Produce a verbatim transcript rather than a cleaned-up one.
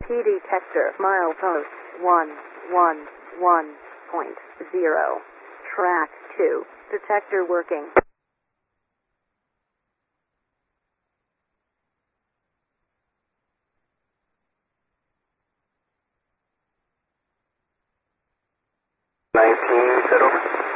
T detector milepost one one one point zero. Track two. Detector working. nineteen, set over.